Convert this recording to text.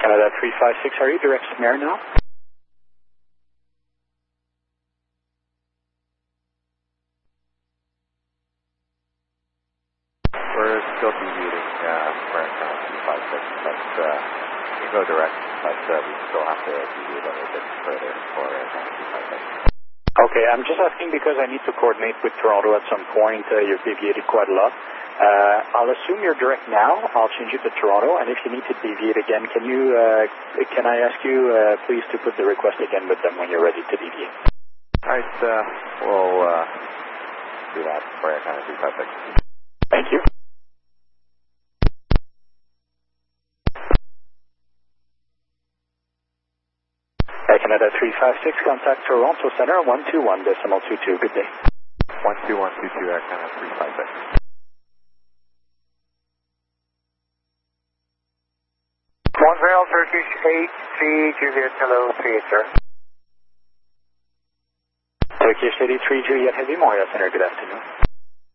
Canada 356, are you direct snare now? We're still deviating for Canada 356, but we go direct, but we still have to deviate a little bit further for Canada 356. Okay, I'm just asking because I need to coordinate with Toronto at some point. You've deviated quite a lot. I'll assume you're direct now. I'll change it to Toronto, and if you need to deviate again, can I ask you please to put the request again with them when you're ready to deviate? All right, we'll do that for Canada 356. Thank you. Canada 356, contact Toronto Center 121.22. Good day. 12122 Canada 356. Montreal Turkish 83 Juliet, hello, theater. Turkish 83 Juliet Heavy, Montreal Center, good afternoon.